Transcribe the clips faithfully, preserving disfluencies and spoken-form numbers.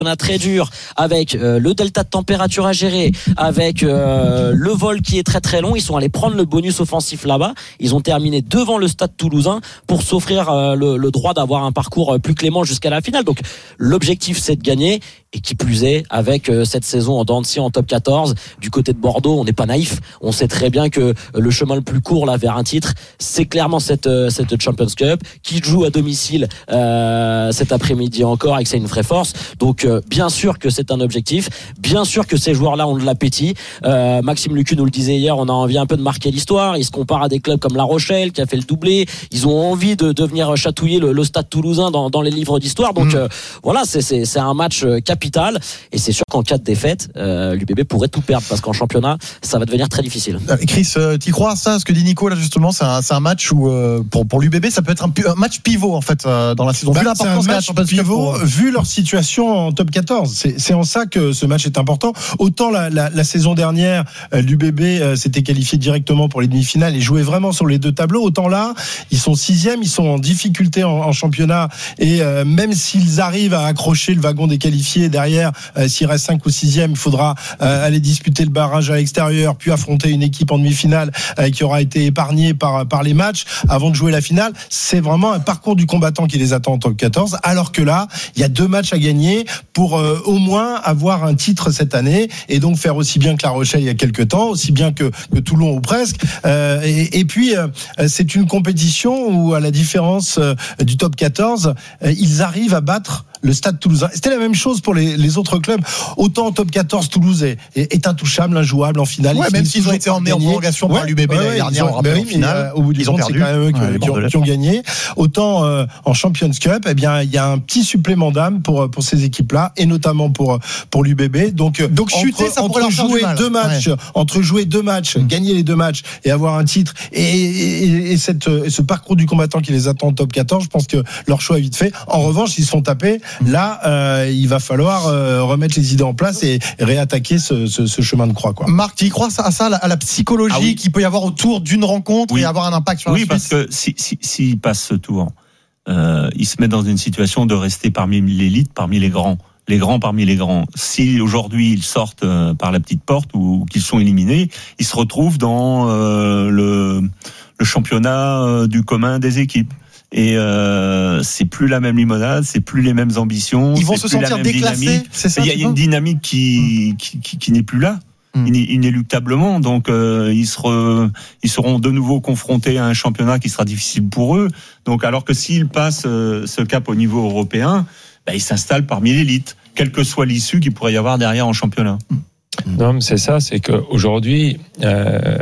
très dur, avec euh, le delta de température à gérer, avec euh, le vol qui est très très long. Ils sont allés prendre le bonus offensif là-bas. Ils ont terminé devant le Stade Toulousain pour s'offrir euh, le, le droit d'avoir un parcours plus clément jusqu'à la finale. Donc l'objectif, c'est de gagner. Et qui plus est, avec euh, cette saison en dents de scie en top quatorze, du côté de Bordeaux, on n'est pas naïf. On sait très bien que le chemin le plus court là vers un titre, c'est clairement cette euh, cette Champions Cup, qui joue à domicile euh, cet après-midi encore, et que c'est une vraie force. Donc euh, bien sûr que c'est un objectif, bien sûr que ces joueurs-là ont de l'appétit. Euh, Maxime Lucu nous le disait hier, on a envie un peu de marquer l'histoire. Ils se comparent à des clubs comme La Rochelle qui a fait le doublé. Ils ont envie de, de venir chatouiller le, le Stade Toulousain dans, dans les livres d'histoire. Donc mmh. euh, voilà, c'est c'est c'est un match capital. Et c'est sûr qu'en cas de défaite, euh, l'U B B pourrait tout perdre, parce qu'en championnat, ça va devenir très difficile. Chris, euh, t'y crois à ça, ce que dit Nico là justement? C'est un, c'est un match où euh, pour pour l'U B B, ça peut être un, un match pivot en fait euh, dans la saison. Bah, vu l'importance c'est un match pivot, pour... vu leur situation en top quatorze. C'est, c'est en ça que ce match est important. Autant la, la, la saison dernière, euh, l'U B B euh, s'était qualifié directement pour les demi-finales et jouait vraiment sur les deux tableaux. Autant là, ils sont sixième, ils sont en difficulté en, en championnat, et euh, même s'ils arrivent à accrocher le wagon des qualifiés derrière. Euh, S'il reste cinq ou sixième, il faudra euh, aller disputer le barrage à l'extérieur, puis affronter une équipe en demi-finale euh, qui aura été épargnée par, par les matchs avant de jouer la finale. C'est vraiment un parcours du combattant qui les attend en top quatorze, alors que là, il y a deux matchs à gagner pour euh, au moins avoir un titre cette année, et donc faire aussi bien que La Rochelle il y a quelques temps, aussi bien que, que Toulon ou presque. Euh, et, et puis, euh, c'est une compétition où, à la différence euh, du top quatorze, euh, ils arrivent à battre le Stade Toulousain. C'était la même chose pour les, les autres clubs. Autant en top quatorze, Toulouse est, est intouchable, injouable en finale. Ouais, même s'ils ont été emmenés en prolongation par l'U B B ouais, l'année dernière, ont, bah oui, en finale, euh, au bout du ils ont perdu. C'est quand même eux qui, ouais, qui, ont, qui ont gagné. Autant euh, en Champions Cup, eh bien, il y a un petit supplément d'âme pour pour ces équipes-là, et notamment pour pour l'U B B. Donc, donc chuter, entre, ça pourrait entre leur jouer faire du mal. deux matchs, ouais. entre jouer deux matchs, mmh. gagner les deux matchs et avoir un titre, et, et, et cette et ce parcours du combattant qui les attend en top quatorze, je pense que leur choix est vite fait. En revanche, s'ils se font taper, mmh. là. Euh, il va falloir euh, remettre les idées en place et réattaquer ce, ce, ce chemin de croix, quoi. Marc, tu y crois à ça, à la psychologie ah oui. qu'il peut y avoir autour d'une rencontre oui. et avoir un impact sur la oui, suite? parce que si, si, s'il passe ce tour, euh, il se met dans une situation de rester parmi l'élite, parmi les grands. Les grands parmi les grands. Si aujourd'hui ils sortent euh, par la petite porte ou, ou qu'ils sont éliminés, ils se retrouvent dans euh, le, le championnat euh, du commun des équipes. Et euh, c'est plus la même limonade, c'est plus les mêmes ambitions. Ils vont c'est se plus sentir la même déclassés. Dynamique. C'est ça. Il y a, y a une dynamique qui, mmh. qui, qui, qui n'est plus là, mmh. inéluctablement. Donc euh, ils, seront, ils seront de nouveau confrontés à un championnat qui sera difficile pour eux. Donc alors que s'ils passent euh, ce cap au niveau européen, bah, ils s'installent parmi l'élite, quelle que soit l'issue qu'il pourrait y avoir derrière en championnat. Mmh. Non, mais c'est ça, c'est qu'aujourd'hui, euh,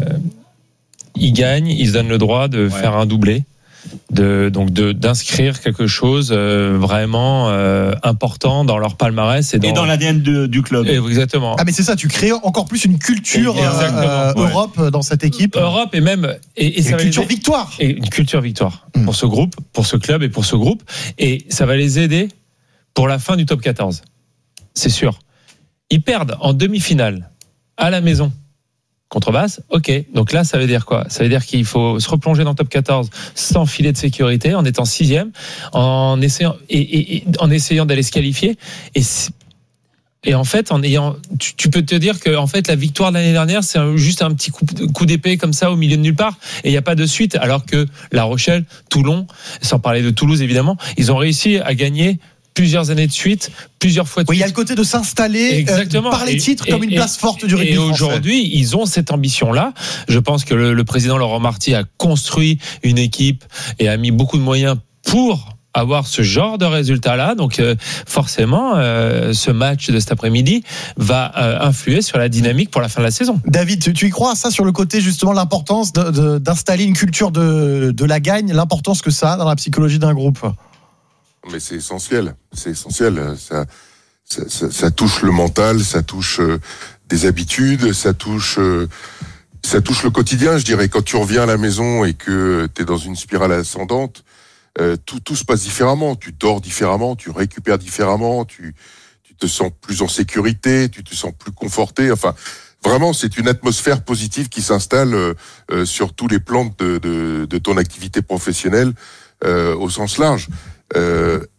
ils gagnent, ils se donnent le droit de ouais. faire un doublé. De, donc de, d'inscrire quelque chose euh, vraiment euh, important dans leur palmarès et dans, et dans l'A D N de, du club. Et, exactement. Ah mais c'est ça, tu crées encore plus une culture euh, ouais. Europe dans cette équipe. Europe et même et, et ça une va culture les... victoire. Et une culture victoire mmh. pour ce groupe, pour ce club et pour ce groupe, et ça va les aider pour la fin du top quatorze. C'est sûr. Ils perdent en demi-finale à la maison. Contrebasse, ok. Donc là, ça veut dire quoi? Ça veut dire qu'il faut se replonger dans le top quatorze sans filet de sécurité, en étant sixième, en essayant et, et, et en essayant d'aller se qualifier. Et et en fait, en ayant, tu, tu peux te dire que en fait, la victoire de l'année dernière, c'est un, juste un petit coup, coup d'épée comme ça au milieu de nulle part, et il n'y a pas de suite. Alors que La Rochelle, Toulon, sans parler de Toulouse évidemment, ils ont réussi à gagner plusieurs années de suite, plusieurs fois de oui, suite. Il y a le côté de s'installer euh, par les titres et, comme une et, place forte du rugby et français. Aujourd'hui, ils ont cette ambition-là. Je pense que le, le président Laurent Marty a construit une équipe et a mis beaucoup de moyens pour avoir ce genre de résultat-là. Donc euh, forcément, euh, ce match de cet après-midi va euh, influer sur la dynamique pour la fin de la saison. David, tu, tu y crois à ça, sur le côté justement l'importance de, de, d'installer une culture de, de la gagne, l'importance que ça a dans la psychologie d'un groupe? Mais c'est essentiel, c'est essentiel. Ça, ça, ça, ça touche le mental, ça touche euh, des habitudes, ça touche, euh, ça touche le quotidien. Je dirais, quand tu reviens à la maison et que t'es dans une spirale ascendante, euh, tout, tout se passe différemment. Tu dors différemment, tu récupères différemment, tu, tu te sens plus en sécurité, tu te sens plus conforté. Enfin, vraiment, c'est une atmosphère positive qui s'installe euh, euh, sur tous les plans de, de, de ton activité professionnelle euh, au sens large. Euh,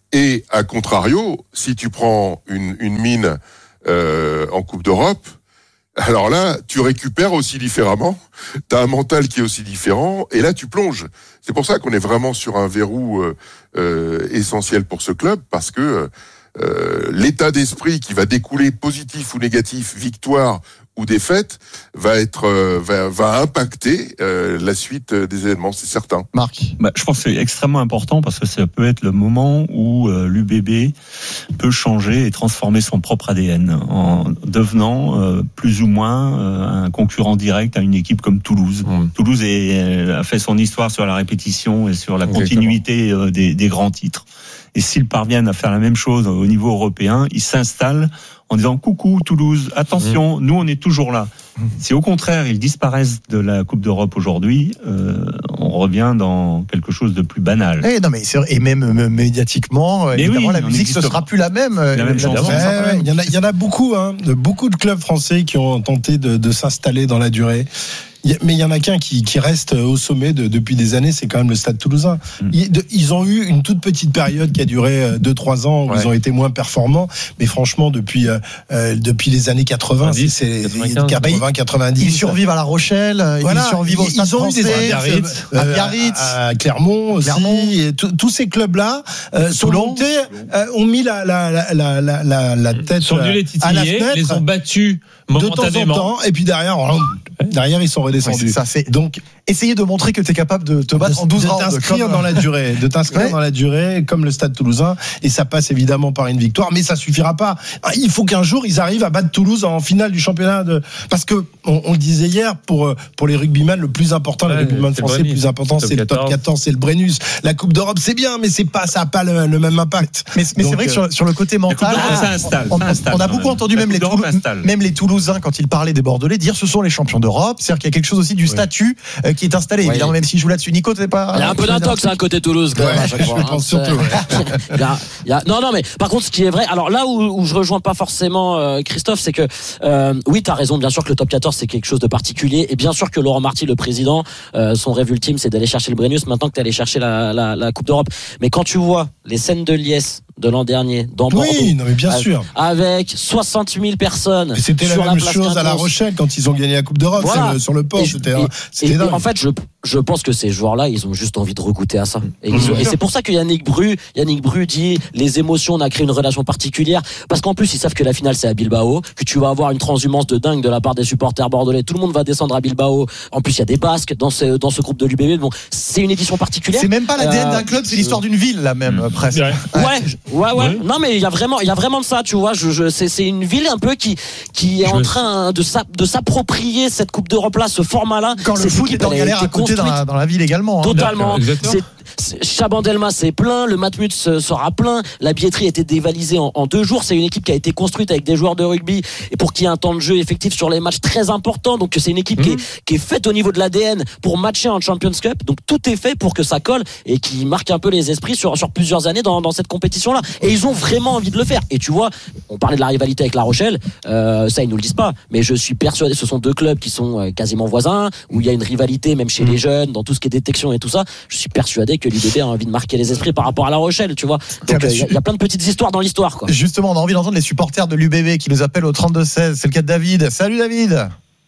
Et à contrario, si tu prends une, une mine euh, en Coupe d'Europe, alors là, tu récupères aussi différemment, t'as un mental qui est aussi différent, et là tu plonges. C'est pour ça qu'on est vraiment sur un verrou euh, euh, essentiel pour ce club, parce que euh, l'état d'esprit qui va découler, positif ou négatif, victoire ou défaite, va être euh, va, va impacter euh, la suite des événements, c'est certain. Marc, bah, je pense que c'est extrêmement important parce que ça peut être le moment où euh, l'U B B peut changer et transformer son propre A D N en devenant euh, plus ou moins euh, un concurrent direct à une équipe comme Toulouse. Mmh. Toulouse est, a fait son histoire sur la répétition et sur la Exactement. continuité euh, des, des grands titres. Et s'ils parviennent à faire la même chose au niveau européen, ils s'installent en disant coucou Toulouse, attention, mmh. nous on est toujours là. Mmh. Si au contraire ils disparaissent de la Coupe d'Europe aujourd'hui, euh, on revient dans quelque chose de plus banal. Et, non mais c'est, et même médiatiquement, mais évidemment oui, la musique ce sera plus la même. La même chanson. Ouais, il y en a, il y en a beaucoup, hein, de beaucoup de clubs français qui ont tenté de, de s'installer dans la durée. Mais il y en a qu'un qui, qui reste au sommet de, depuis des années, c'est quand même le Stade Toulousain. Mmh. Ils, de, ils ont eu une toute petite période qui a duré deux trois ans où ouais. ils ont été moins performants, mais franchement depuis euh, depuis les années quatre-vingts, c'est, c'est quatre-vingts quatre-vingt-dix. Ils survivent à La Rochelle, voilà, ils survivent au Stade ils ont français, eu des Biarritz, à Biarritz, à, à Clermont aussi, Clermont. Et tous ces clubs-là euh, sont montés, euh, ont mis la la la la la, la, la tête sont dû les titiller, les ont battus momentanément. De temps en temps, et puis derrière, derrière ils sont redescendus. Ouais, ça, c'est donc essayer de montrer que tu es capable de te battre de, en douze de rounds, t'inscrire comme... dans la durée, de t'inscrire ouais. dans la durée comme le Stade Toulousain, et ça passe évidemment par une victoire, mais ça suffira pas. Il faut qu'un jour ils arrivent à battre Toulouse en finale du championnat de, parce que on, on le disait hier, pour pour les rugbyman le plus important, ouais, les rugbyman français le plus important, c'est le top quatorze, c'est le Brennus. La Coupe d'Europe c'est bien, mais c'est pas, ça a pas le, le même impact. Mais, mais donc, c'est vrai que sur, sur le côté mental, ça installe, on, ça installe, on a beaucoup entendu même les, Toulou, même les Toulousains quand ils parlaient des Bordelais dire ce sont les champions d'Europe, c'est-à-dire qu'il y a quelque chose aussi du statut euh, qui est installé. Ouais. Évidemment, même si je joue là-dessus, Nico, t'es pas. Il y a un peu d'intox à côté Toulouse, quand ouais, même, à chaque fois. Je pense surtout. Ouais. il y a, il y a, non, non, mais par contre, ce qui est vrai, alors là où, où je rejoins pas forcément euh, Christophe, c'est que euh, oui, t'as raison, bien sûr que le top quatorze c'est quelque chose de particulier, et bien sûr que Laurent Marty, le président, euh, son rêve ultime, c'est d'aller chercher le Brennus. Maintenant que t'es allé chercher la, la, la Coupe d'Europe, mais quand tu vois les scènes de liesse de l'an dernier dans Bordeaux, oui, non mais bien avec, sûr, avec soixante mille personnes. Et c'était sur la même la chose à La Rochelle quand ils ont gagné la Coupe d'Europe, voilà. le, sur le port. Et, c'était, et, c'était et, dingue. et en fait, je je pense que ces joueurs-là, ils ont juste envie de regoûter à ça. Et, ils ont, et c'est pour ça que Yannick Bru, Yannick Bru dit les émotions, on a créé une relation particulière, parce qu'en plus ils savent que la finale c'est à Bilbao, que tu vas avoir une transhumance de dingue de la part des supporters bordelais. Tout le monde va descendre à Bilbao. En plus il y a des Basques dans ce dans ce groupe de l'U B B. Bon, c'est une édition particulière. C'est même pas l'A D N euh, d'un club, c'est l'histoire d'une ville là même mmh. presque. Ouais, ouais, ouais. ouais. Non mais il y a vraiment, il y a vraiment de ça, tu vois. Je, je, c'est, c'est une ville un peu qui qui est je en train de sa, de s'approprier cette Coupe d'Europe là, ce format là. Quand le foot est en galère à côté dans la, dans la ville également. Hein. Totalement. C'est, c'est, Chabandelma c'est plein, le Matmut sera plein, la billetterie a été dévalisée en, en deux jours. C'est une équipe qui a été construite avec des joueurs de rugby et pour qu'il y ait un temps de jeu effectif sur les matchs très important. Donc c'est une équipe mmh. qui, est, qui est faite au niveau de l'A D N pour matcher en Champions Cup. Donc tout est fait pour que ça colle et qui marque un peu les esprits sur, sur plusieurs années dans, dans cette compétition là. Et ils ont vraiment envie de le faire. Et tu vois, on parlait de la rivalité avec La Rochelle, euh, ça ils nous le disent pas, mais je suis persuadé, ce sont deux clubs qui sont quasiment voisins, où il y a une rivalité même chez mmh. les jeunes, dans tout ce qui est détection et tout ça. Je suis persuadé que l'U B B a envie de marquer les esprits par rapport à La Rochelle, tu vois. Donc il euh, y, y a plein de petites histoires dans l'histoire, quoi. Justement, on a envie d'entendre les supporters de l'U B B qui nous appellent au trente-deux seize. C'est le cas de David. Salut David.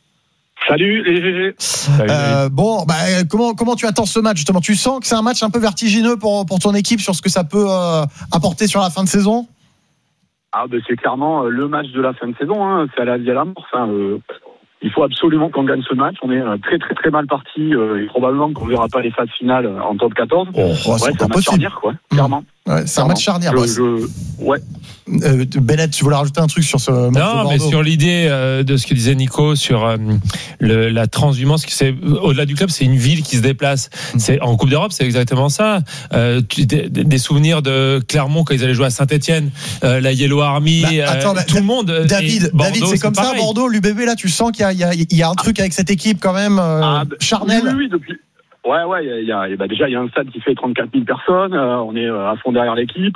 Salut les G G. Salut, euh, bon, bah, comment comment tu attends ce match justement? Tu sens que c'est un match un peu vertigineux pour pour ton équipe sur ce que ça peut euh, apporter sur la fin de saison? Ah ben c'est clairement le match de la fin de saison, hein. C'est à la vie à la mort. Enfin, euh, il faut absolument qu'on gagne ce match. On est très très très mal parti euh, et probablement qu'on verra pas les phases finales en top quatorze. Oh, ouais, c'est, c'est un match charnière, quoi. Clairement. Ouais, c'est un match charnière. Je, je... Ouais. Euh, Bennett, tu voulais rajouter un truc sur ce match? Non, mais sur l'idée euh, de ce que disait Nico sur euh, le, la transhumance, c'est au-delà du club, c'est une ville qui se déplace. C'est en Coupe d'Europe, c'est exactement ça. Euh, tu, des, des souvenirs de Clermont quand ils allaient jouer à Saint-Etienne, euh, la Yellow Army, bah, attends, euh, tout le monde. David, Bordeaux, David, c'est, c'est comme pareil. Ça, Bordeaux, l'U B B là, tu sens qu'il y a, il y a, il y a un truc avec cette équipe quand même euh, ah, bah, charnelle. Oui, oui, oui, depuis. Ouais, ouais, il y a, il y a bah déjà il y a un stade qui fait trente-quatre mille personnes. Euh, on est à fond derrière l'équipe.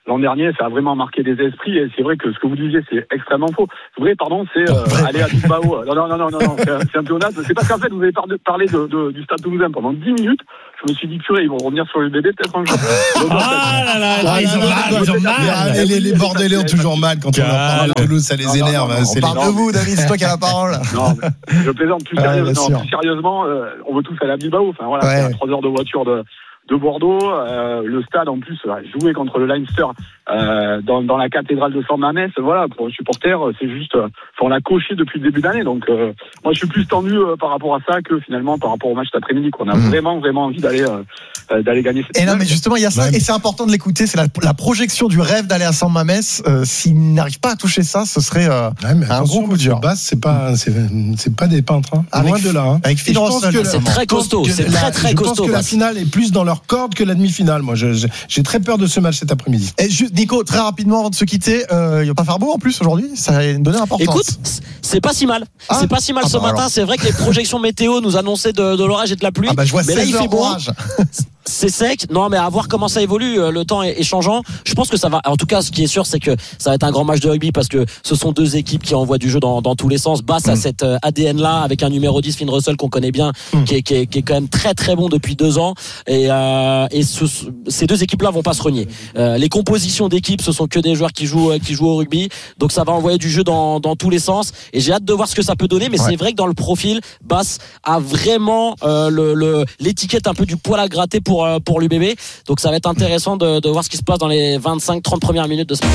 l'an dernier, ça a vraiment marqué des esprits. Et c'est vrai que ce que vous disiez, c'est extrêmement faux. C'est vrai, pardon, c'est euh, aller à Bilbao. Non, non, non, non, non, non c'est, un, c'est un pléonasme. C'est parce qu'en fait, vous avez parlé de, de, du Stade Toulousain pendant dix minutes. Je me suis dit, purée, ils vont revenir sur le bébé peut-être un jour. Ah là là, là, ils ont mal, ils ont mal. Les, les Bordelais ont toujours mal quand on leur parle de Toulouse, ça les non, énerve. Non, non, on parle de vous, David, c'est toi qui as la parole. Non, je plaisante. Plus, ouais, sérieusement, non, plus sérieusement, euh, on veut tous aller à Bilbao. Enfin voilà, ouais. C'est à trois heures de voiture de. de Bordeaux, euh, le stade en plus euh, jouer contre le Leinster euh, dans, dans la cathédrale de San Mamés, voilà, pour les supporters, c'est juste, euh, on l'a coché depuis le début d'année, donc euh, moi je suis plus tendu euh, par rapport à ça que finalement par rapport au match cet après-midi, qu'on a mmh. vraiment vraiment envie d'aller euh, d'aller gagner cette. Et non, mais justement il y a ça, ouais. Et c'est important de l'écouter, c'est la, la projection du rêve d'aller à San Mamés. Euh, s'il n'arrive pas à toucher ça, ce serait euh, ouais, un gros coup dur. Basse, c'est pas, c'est, c'est pas des peintres, hein. Avec, loin de là. Hein. Avec Phil Russell, c'est très costaud, c'est très très costaud. Je pense que la finale est plus dans leur corde que la demi-finale. Moi, je, je, j'ai très peur de ce match cet après-midi. Et juste, Nico, très rapidement avant de se quitter, euh, il va pas faire beau en plus aujourd'hui. Ça a une donnée importante. Écoute, c'est pas si mal. Ah c'est pas si mal ah ce bah matin. Alors. C'est vrai que les projections météo nous annonçaient de, de l'orage et de la pluie. Ah bah je vois mais là, il fait beau. C'est sec. Non, mais à voir comment ça évolue. Le temps est, est changeant. Je pense que ça va. En tout cas, ce qui est sûr, c'est que ça va être un grand match de rugby parce que ce sont deux équipes qui envoient du jeu dans, dans tous les sens. Basse mmh. à cet A D N-là avec un numéro dix, Finn Russell, qu'on connaît bien, mmh. qui, est, qui, est, qui est quand même très très bon depuis deux ans. Et, euh, et ce, ces deux équipes-là vont pas se renier. Euh, les compositions d'équipes, ce sont que des joueurs qui jouent qui jouent au rugby. Donc ça va envoyer du jeu dans, dans tous les sens. Et j'ai hâte de voir ce que ça peut donner. Mais ouais. c'est vrai que dans le profil, Basse a vraiment euh, le, le, l'étiquette un peu du poil à gratter pour pour l'U B B. Donc ça va être intéressant de, de voir ce qui se passe dans les vingt-cinq trente premières minutes de ce match.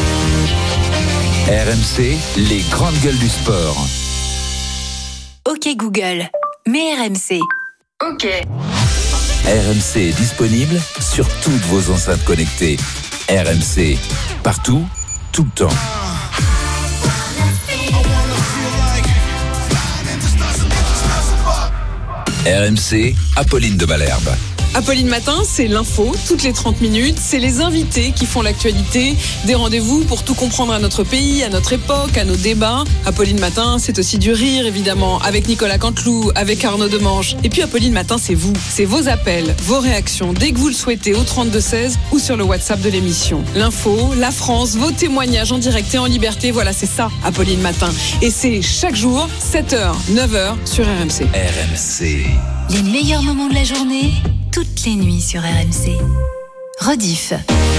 R M C, les grandes gueules du sport. Ok Google, mets R M C. Ok. R M C est disponible sur toutes vos enceintes connectées. R M C, partout, tout le temps. R M C, Apolline de Malherbe. Apolline Matin, c'est l'info, toutes les trente minutes, c'est les invités qui font l'actualité, des rendez-vous pour tout comprendre à notre pays, à notre époque, à nos débats. Apolline Matin, c'est aussi du rire, évidemment, avec Nicolas Canteloup, avec Arnaud Demange. Et puis Apolline Matin, c'est vous, c'est vos appels, vos réactions, dès que vous le souhaitez, au trente-deux seize ou sur le WhatsApp de l'émission. L'info, la France, vos témoignages en direct et en liberté, voilà, c'est ça, Apolline Matin. Et c'est chaque jour, sept heures, neuf heures, sur R M C. R M C. Les meilleurs moments de la journée, toutes les nuits sur R M C. Rediff.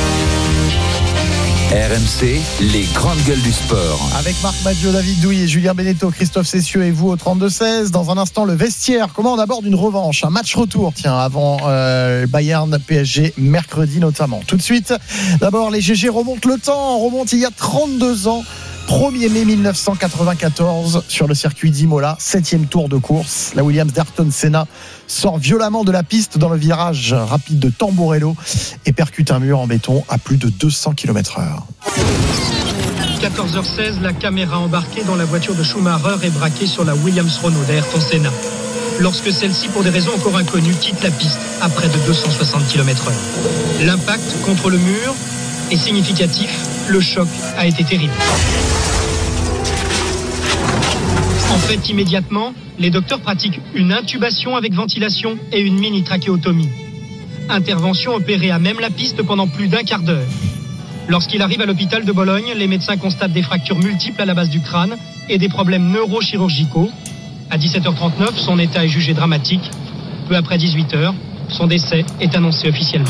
R M C, les grandes gueules du sport. Avec Marc Maggio, David Douillet, Julien Beneteau, Christophe Cessieux et vous au trente-deux seize. Dans un instant, le vestiaire. Comment on aborde une revanche, un match retour, tiens, avant euh, Bayern P S G, mercredi notamment. Tout de suite, d'abord, les G G remontent le temps. On remonte il y a trente-deux ans. premier mai dix-neuf cent quatre-vingt-quatorze sur le circuit d'Imola, septième tour de course. La Williams d'Ayrton Senna sort violemment de la piste dans le virage rapide de Tamburello et percute un mur en béton à plus de deux cents kilomètres heure. quatorze heures seize, la caméra embarquée dans la voiture de Schumacher est braquée sur la Williams Renault d'Ayrton Senna. Lorsque celle-ci, pour des raisons encore inconnues, quitte la piste à près de deux cent soixante kilomètres heure. L'impact contre le mur est significatif, le choc a été terrible. En fait, immédiatement, les docteurs pratiquent une intubation avec ventilation et une mini-trachéotomie. Intervention opérée à même la piste pendant plus d'un quart d'heure. Lorsqu'il arrive à l'hôpital de Bologne, les médecins constatent des fractures multiples à la base du crâne et des problèmes neurochirurgicaux. À dix-sept heures trente-neuf, son état est jugé dramatique. Peu après dix-huit heures, son décès est annoncé officiellement.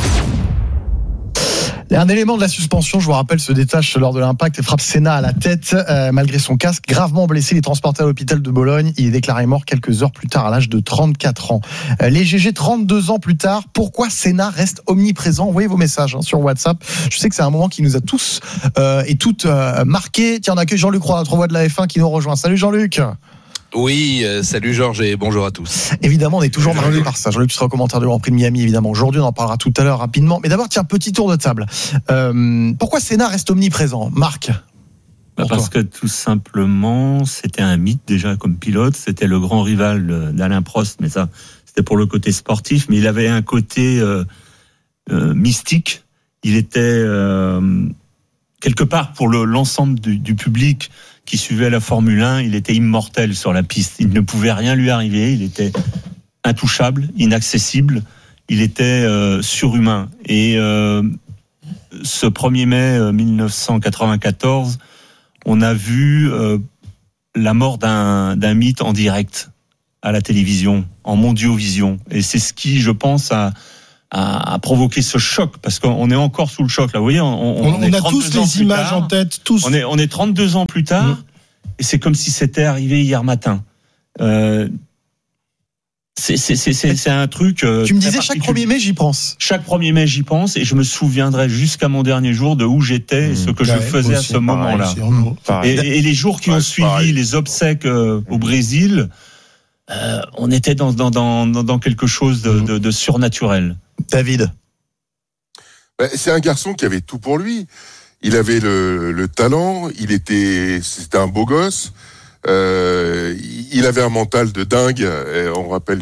Un élément de la suspension, je vous rappelle, se détache lors de l'impact et frappe Senna à la tête. Euh, malgré son casque, gravement blessé, il est transporté à l'hôpital de Bologne. Il est déclaré mort quelques heures plus tard à l'âge de trente-quatre ans. Euh, les G G, trente-deux ans plus tard, pourquoi Senna reste omniprésent ? Envoyez vos messages hein, sur WhatsApp. Je sais que c'est un moment qui nous a tous euh, et toutes euh, marqués. Tiens, on accueille Jean-Luc Roy, notre voix de la F un, qui nous rejoint. Salut Jean-Luc. Oui, euh, salut Georges et bonjour à tous. Évidemment, on est toujours marqué par ça. Jean-Luc, tu seras au commentaire du Grand Prix de Miami, évidemment. Aujourd'hui, on en parlera tout à l'heure rapidement. Mais d'abord, tiens, petit tour de table. Euh, pourquoi Senna reste omniprésent ? Marc ? Bah parce toi. que tout simplement, c'était un mythe déjà comme pilote. C'était le grand rival d'Alain Prost, mais ça, c'était pour le côté sportif. Mais il avait un côté euh, euh, mystique. Il était euh, quelque part pour le, l'ensemble du, du public qui suivait la Formule un, il était immortel sur la piste. Il ne pouvait rien lui arriver. Il était intouchable, inaccessible. Il était euh, surhumain. Et euh, ce premier mai mille neuf cent quatre-vingt-quatorze, on a vu euh, la mort d'un, d'un mythe en direct à la télévision, en mondiovision. Et c'est ce qui, je pense, a, a, a provoqué ce choc, parce qu'on est encore sous le choc. Là, vous voyez, on, on, on, on a tous les images tard, en tête, tous. On est, on est trente-deux ans plus tard, mmh. et c'est comme si c'était arrivé hier matin. Euh, C'est, c'est, c'est, c'est, c'est un truc. Euh, tu me disais chaque premier mai, j'y pense. Chaque premier mai, j'y pense, et je me souviendrai jusqu'à mon dernier jour de où j'étais et mmh. ce que ouais, je faisais à ce moment-là. Et, et les jours qui ouais, ont suivi, pareil. Les obsèques euh, au Brésil, euh, on était dans, dans, dans, dans quelque chose de, mmh. de, de surnaturel. David. Ben, c'est un garçon qui avait tout pour lui. Il avait le, le talent, il était, c'était un beau gosse. Euh, il avait un mental de dingue. Et on rappelle,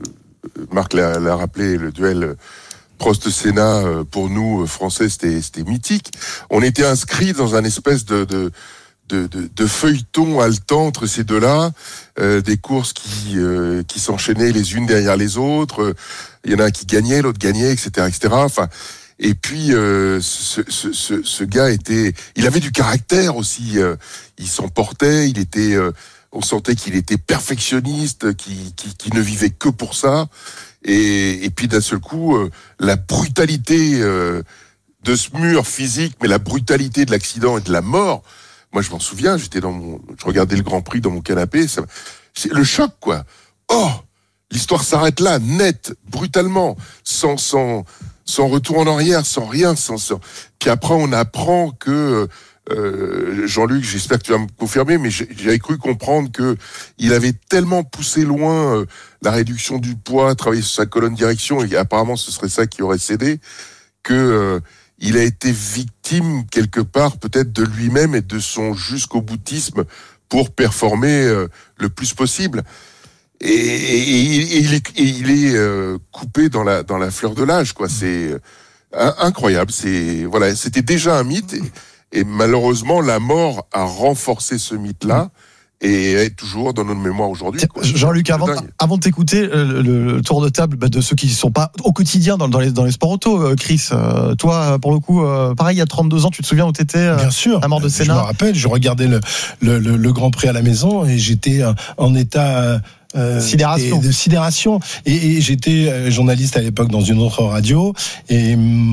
Marc l'a, l'a rappelé, le duel Prost-Senna pour nous Français, c'était, c'était mythique. On était inscrits dans un espèce de de de, de, de feuilleton haletant entre ces deux-là, euh, des courses qui euh, qui s'enchaînaient les unes derrière les autres. Il y en a un qui gagnait, l'autre gagnait, et cetera, et cetera. Enfin. Et puis euh, ce, ce, ce, ce gars était, il avait du caractère aussi. Euh, il s'emportait, il était, euh, on sentait qu'il était perfectionniste, qui, qui, qui ne vivait que pour ça. Et, et puis d'un seul coup, euh, la brutalité euh, de ce mur physique, mais la brutalité de l'accident et de la mort. Moi, je m'en souviens. J'étais dans mon, je regardais le Grand Prix dans mon canapé. Ça, c'est le choc, quoi. Oh, l'histoire s'arrête là, net, brutalement, sans, sans. sans retour en arrière, sans rien, sans, sans... Puis après, on apprend que euh, Jean-Luc, j'espère que tu vas me confirmer, mais j'avais cru comprendre que il avait tellement poussé loin euh, la réduction du poids, travaillé sur sa colonne direction, et apparemment ce serait ça qui aurait cédé, que euh, il a été victime quelque part peut-être de lui-même et de son jusqu'au boutisme pour performer euh, le plus possible. Et, et, et il est, et il est euh, coupé dans la dans la fleur de l'âge, quoi. C'est euh, incroyable. C'est voilà, c'était déjà un mythe, et, et malheureusement la mort a renforcé ce mythe-là et est toujours dans notre mémoire aujourd'hui, quoi. Jean-Luc, avant, avant de t'écouter, le, le tour de table bah, de ceux qui ne sont pas au quotidien dans, dans, les, dans les sports auto, euh, Chris, euh, toi, pour le coup, euh, pareil, il y a trente-deux ans, tu te souviens où tu étais euh, Bien sûr. à mort de Senna? Je me rappelle, je regardais le, le, le, le Grand Prix à la maison et j'étais en état... Euh, Euh, sidération. de sidération et, et j'étais journaliste à l'époque dans une autre radio et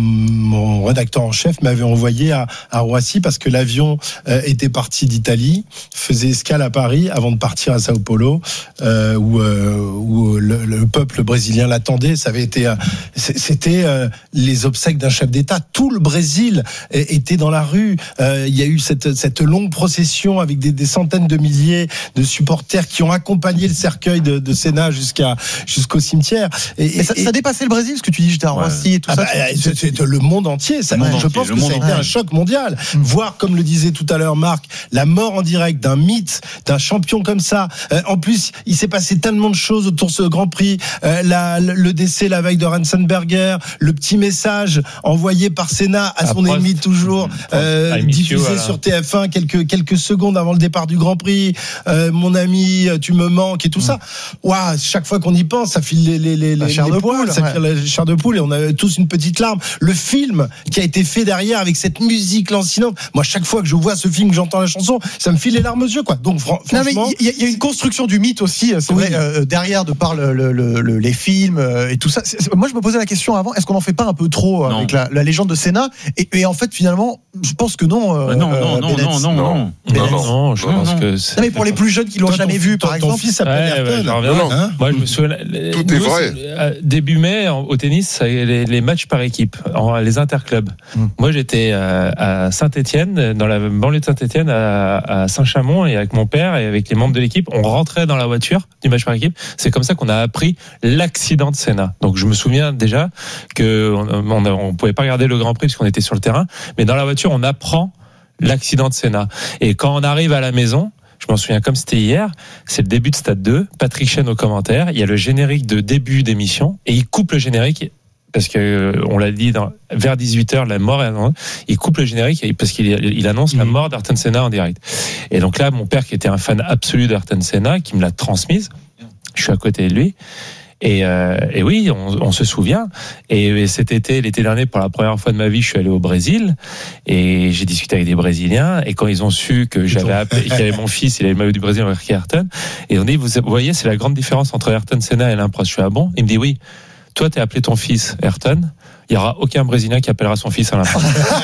mon rédacteur en chef m'avait envoyé à, à Roissy parce que l'avion euh, était parti d'Italie, faisait escale à Paris avant de partir à Sao Paulo euh, où, euh, où le, le peuple brésilien l'attendait. Ça avait été, euh, c'était euh, les obsèques d'un chef d'État. Tout le Brésil était dans la rue. Euh, il y a eu cette, cette longue procession avec des, des centaines de milliers de supporters qui ont accompagné le cercueil De, de Senna jusqu'à jusqu'au cimetière. Et, et ça, et, ça dépassait le Brésil, ce que tu dis, j'étais à Roissy ouais. et tout ah ça. Bah, c'est, c'est le monde entier. Ça, monde je entier, pense que ça a été un choc mondial. Mmh. Voir, comme le disait tout à l'heure Marc, la mort en direct d'un mythe, d'un champion comme ça. Euh, en plus, il s'est passé tellement de choses autour de ce Grand Prix. Euh, la, le décès la veille de Ratzenberger, le petit message envoyé par Senna à son ennemi toujours, euh, diffusé voilà. sur T F un quelques quelques secondes avant le départ du Grand Prix. Euh, mon ami, tu me manques et tout mmh. ça. Waouh, chaque fois qu'on y pense, ça file les, les, les, les, chair les de poils, poule, ça ouais. file la chair de poule et on a tous une petite larme. Le film qui a été fait derrière avec cette musique lancinante, moi, chaque fois que je vois ce film, que j'entends la chanson, ça me file les larmes aux yeux, quoi. Donc, fran- non, franchement. il y, y a une construction du mythe aussi, c'est oui. vrai, euh, derrière, de par le, le, le, les films euh, et tout ça. C'est, moi, je me posais la question avant, est-ce qu'on n'en fait pas un peu trop non. avec la, la légende de Senna et, et en fait, finalement, je pense que non. Euh, non, non, non, non, non, non, non, non, je pense non. que c'est... Non, mais pour les plus jeunes qui l'ont Toi, jamais ton, vu, ton, par ton exemple. Fils s'appelle ouais, Ayrton. ouais, non, hein moi, je me souviens. Tout nous, est vrai. Début mai, au tennis, les, les matchs par équipe, les interclubs. Mm. Moi, j'étais à Saint-Étienne, dans la banlieue de Saint-Étienne, à, à Saint-Chamond, et avec mon père et avec les membres de l'équipe, on rentrait dans la voiture du match par équipe. C'est comme ça qu'on a appris l'accident de Senna. Donc, je me souviens déjà que on, on, on pouvait pas regarder le Grand Prix parce qu'on était sur le terrain, mais dans la voiture, on apprend l'accident de Senna. Et quand on arrive à la maison, je m'en souviens comme c'était hier, c'est le début de Stade deux, Patrick Chen au commentaire, il y a le générique de début d'émission, et il coupe le générique, parce que on l'a dit dans, vers dix-huit heures, la mort, il coupe le générique, parce qu'il il annonce mmh. la mort d'Ayrton Senna en direct. Et donc là, mon père, qui était un fan absolu d'Ayrton Senna, qui me l'a transmise, je suis à côté de lui, Et, euh, et oui, on, on se souvient. Et, et cet été, l'été dernier, pour la première fois de ma vie, je suis allé au Brésil et j'ai discuté avec des Brésiliens. Et quand ils ont su que j'avais appelé, qu'il y avait mon fils, il avait le maillot du Brésil avec Ayrton, et on dit, vous, vous voyez, c'est la grande différence entre Ayrton Senna et Lampros. Je suis ah bon? Il me dit oui. Toi, t'as appelé ton fils Ayrton. Il n'y aura aucun Brésilien qui appellera son fils à Lampros.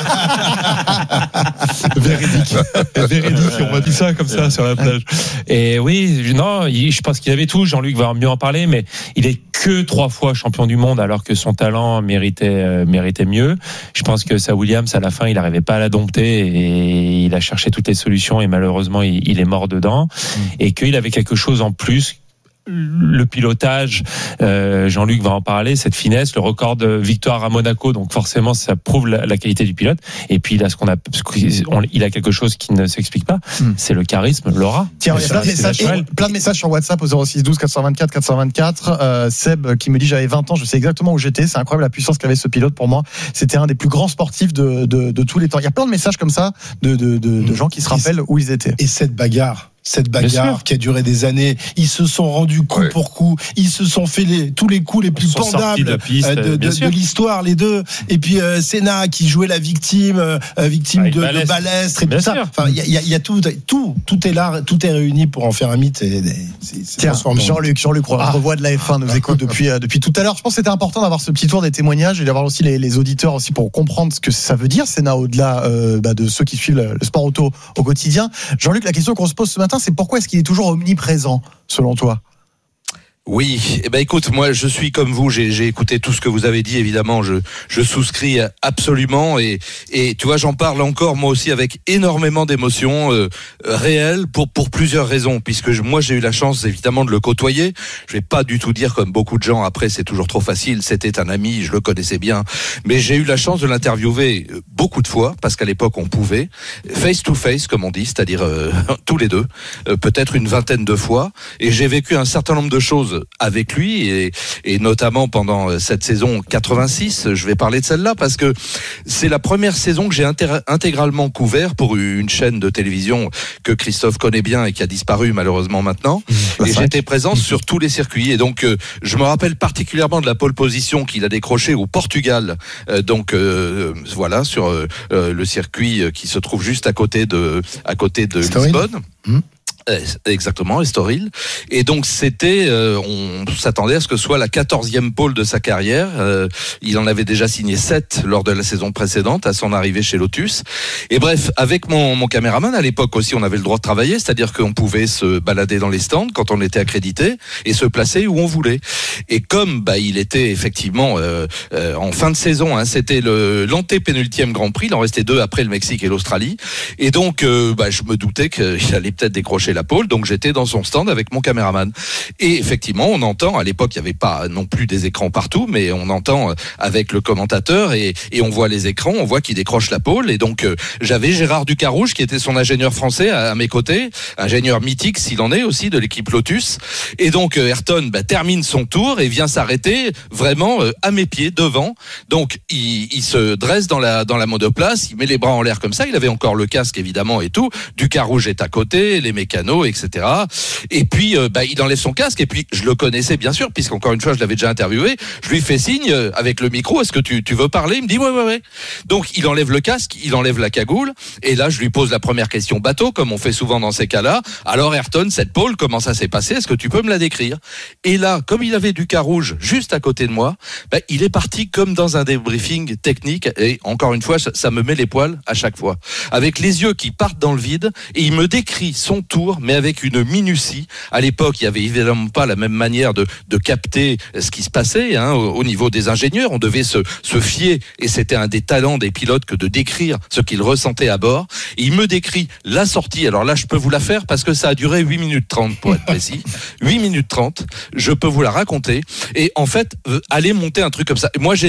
Véridique. Véridique. On m'a dit ça comme ça sur la plage. Et oui, non, je pense qu'il avait tout. Jean-Luc va mieux en parler, mais il est que trois fois champion du monde alors que son talent méritait, euh, méritait mieux. Je pense que ça, Williams, à la fin, il n'arrivait pas à la dompter et il a cherché toutes les solutions et malheureusement, il, il est mort dedans. Mmh. Et qu'il avait quelque chose en plus. Le pilotage, euh, Jean-Luc va en parler, cette finesse, le record de victoire à Monaco, donc forcément ça prouve la, la qualité du pilote. Et puis il a ce qu'on a, on, il a quelque chose qui ne s'explique pas, hmm. c'est le charisme, l'aura. Tiens, il y a plein de, messages, plein de messages sur WhatsApp au zéro six douze quatre cent vingt-quatre quatre cent vingt-quatre. Euh, Seb qui me dit j'avais vingt ans, je sais exactement où j'étais. C'est incroyable la puissance qu'avait ce pilote pour moi. C'était un des plus grands sportifs de, de, de tous les temps. Il y a plein de messages comme ça de, de, de, de gens qui se rappellent où ils étaient. Et cette bagarre. Cette bagarre qui a duré des années, ils se sont rendus coup ouais. pour coup, ils se sont fait les, tous les coups les plus pendables de, piste, de, de, de, de l'histoire, les deux. Et puis euh, Senna qui jouait la victime, euh, victime de, de Balestre et bien tout sûr. Ça. Enfin, il y a, y a tout, tout, tout est là, tout est réuni pour en faire un mythe. Et, et, c'est, c'est Tiens, Jean-Luc, Jean-Luc, on revoit de la F un, nous écoute depuis euh, depuis tout à l'heure. Je pense que c'était important d'avoir ce petit tour des témoignages et d'avoir aussi les, les auditeurs aussi pour comprendre ce que ça veut dire Senna au-delà euh, bah, de ceux qui suivent le, le sport auto au quotidien. Jean-Luc, la question qu'on se pose ce matin, c'est pourquoi est-ce qu'il est toujours omniprésent, selon toi ? Oui, eh ben écoute, moi je suis comme vous, j'ai, j'ai écouté tout ce que vous avez dit, évidemment, je, je souscris absolument et, et tu vois, j'en parle encore moi aussi avec énormément d'émotions euh, réelles pour, pour plusieurs raisons, puisque je, moi j'ai eu la chance évidemment de le côtoyer. Je vais pas du tout dire comme beaucoup de gens, après c'est toujours trop facile, c'était un ami, je le connaissais bien, mais j'ai eu la chance de l'interviewer beaucoup de fois, parce qu'à l'époque on pouvait, face to face comme on dit, c'est-à-dire euh, tous les deux, euh, peut-être une vingtaine de fois, et j'ai vécu un certain nombre de choses avec lui et, et notamment pendant cette saison quatre-vingt-six, je vais parler de celle-là parce que c'est la première saison que j'ai inter- intégralement couvert pour une chaîne de télévision que Christophe connaît bien et qui a disparu malheureusement maintenant. Mmh, et j'étais présent mmh. sur tous les circuits et donc euh, je me rappelle particulièrement de la pole position qu'il a décrochée au Portugal, euh, donc euh, voilà sur euh, le circuit qui se trouve juste à côté de à côté de Lisbonne. Mmh. Exactement, Estoril. Et donc c'était, euh, on s'attendait à ce que ce soit la quatorzième pole de sa carrière. Euh, il en avait déjà signé sept lors de la saison précédente à son arrivée chez Lotus. Et bref, avec mon, mon caméraman à l'époque aussi, on avait le droit de travailler, c'est-à-dire qu'on pouvait se balader dans les stands quand on était accrédité et se placer où on voulait. Et comme bah il était effectivement euh, euh, en fin de saison, hein, c'était le l'antépénultième Grand Prix, il en restait deux après le Mexique et l'Australie. Et donc euh, bah, je me doutais qu'il allait peut-être décrocher la pole, donc j'étais dans son stand avec mon caméraman. Et effectivement, on entend, à l'époque, il n'y avait pas non plus des écrans partout, mais on entend avec le commentateur et, et on voit les écrans, on voit qu'il décroche la pole. Et donc, euh, j'avais Gérard Ducarouge, qui était son ingénieur français à, à mes côtés, ingénieur mythique, s'il en est aussi, de l'équipe Lotus. Et donc, euh, Ayrton bah, termine son tour et vient s'arrêter vraiment euh, à mes pieds, devant. Donc, il, il se dresse dans la, dans la monoplace, il met les bras en l'air comme ça, il avait encore le casque, évidemment, et tout. Ducarouge est à côté, les mécanos, et cetera. Et puis, euh, bah, il enlève son casque. Et puis, je le connaissais bien sûr, puisqu'encore une fois, je l'avais déjà interviewé. Je lui fais signe euh, avec le micro. Est-ce que tu, tu veux parler? Il me dit ouais, ouais, ouais. Donc, il enlève le casque, il enlève la cagoule. Et là, je lui pose la première question bateau, comme on fait souvent dans ces cas-là. Alors, Ayrton, cette pole, comment ça s'est passé? Est-ce que tu peux me la décrire? Et là, comme il avait du Ducarouge juste à côté de moi, bah, il est parti comme dans un débriefing technique. Et encore une fois, ça, ça me met les poils à chaque fois. Avec les yeux qui partent dans le vide. Et il me décrit son tour, mais avec une minutie. À l'époque, il n'y avait évidemment pas la même manière de, de capter ce qui se passait hein, au, au niveau des ingénieurs. On devait se, se fier, et c'était un des talents des pilotes que de décrire ce qu'ils ressentaient à bord. Et il me décrit la sortie. Alors là, je peux vous la faire parce que ça a duré huit minutes trente pour être précis. huit minutes trente, je peux vous la raconter. Et en fait, euh, aller monter un truc comme ça. Moi, j'étais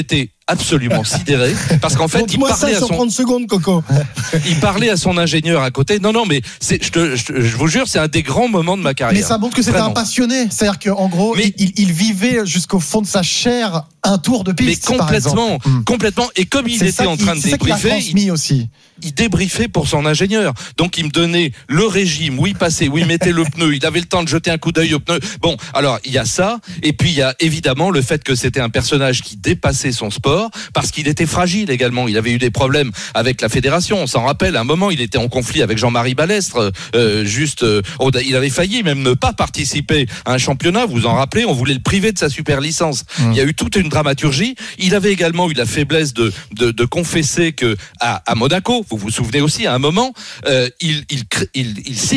absolument sidéré parce qu'en fait, il moi parlait ça à sur son trente secondes, Coco. il parlait à son ingénieur à côté. Non, non, mais c'est, je, te, je, je vous jure, c'est un des grands moments de ma carrière. Mais ça montre que c'était Vraiment. un passionné. C'est-à-dire qu'en gros, Mais- il, il vivait jusqu'au fond de sa chair un tour de Mais piste. par complètement, exemple. Hmm. complètement. Et comme il C'est était ça en qui- train de c'est ça qu'il a débriefer, il, transmis aussi. il débriefait pour son ingénieur. Donc il me donnait le régime, où il passait, où il mettait le pneu. Il avait le temps de jeter un coup d'œil au pneu. Bon, alors il y a ça, et puis il y a évidemment le fait que c'était un personnage qui dépassait son sport parce qu'il était fragile également. Il avait eu des problèmes avec la fédération. On s'en rappelle. À un moment, il était en conflit avec Jean-Marie Balestre. Euh, juste, euh, il avait failli même ne pas participer à un championnat. Vous vous en rappelez? On voulait le priver de sa super licence. Mmh. Il y a eu toute une dramaturgie. Il avait également eu la faiblesse de de, de confesser que à, à Monaco, vous vous souvenez aussi, à un moment, euh, il il il, il, il